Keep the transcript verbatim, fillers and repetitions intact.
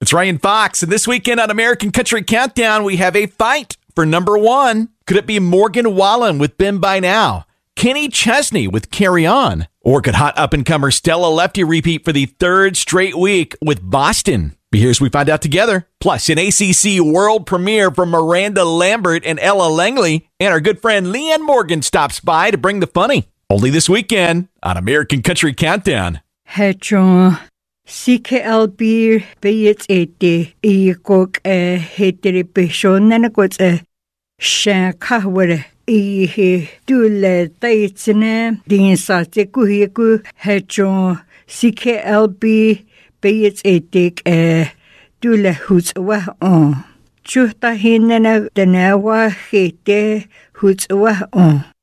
It's Ryan Fox, and this weekend on American Country Countdown, we have a fight for number one. Could it be Morgan Wallen with Been By Now, Kenny Chesney with Carry On, or could hot up-and-comer Stella Lefty repeat for the third straight week with Boston? But here's we find out together. Plus, an A C C world premiere from Miranda Lambert and Ella Langley, and our good friend Leanne Morgan stops by to bring the funny. Only this weekend on American Country Countdown. Hey, John. C K L B Bayets eighty Eekok a heteripation nanakos a shankaware e dule taitsine din sate kuhiku hedron C K L B Bayets eighty a dule hoots wa on. Chuta hinana denawa hete hoots wa on.